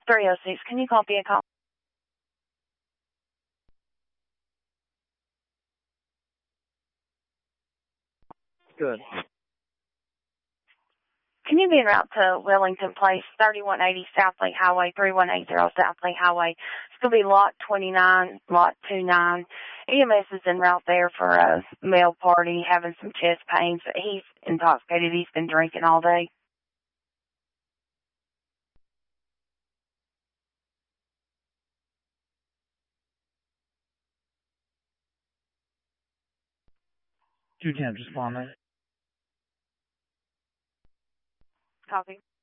306. Can you copy a call? Good. Can you be en route to Wellington Place, 3180 South Lake Highway, 3180 South Lake Highway? It's going to be lot 29, lot 29. EMS is en route there for a male party, having some chest pains. He's intoxicated. He's been drinking all day. Two 10 responding. Copy.